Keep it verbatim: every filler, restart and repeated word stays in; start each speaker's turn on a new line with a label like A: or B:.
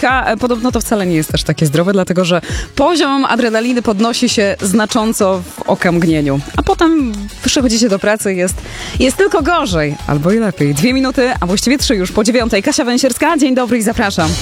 A: dwójka. Podobno to wcale nie jest też takie zdrowe, dlatego że poziom adrenaliny podnosi się znacząco w okamgnieniu. A potem przychodzicie do pracy i jest, jest tylko gorzej. Albo i lepiej. Dwie minuty, a właściwie trzy już po dziewiątej. Kasia Węsierska, dzień dobry i zapraszam.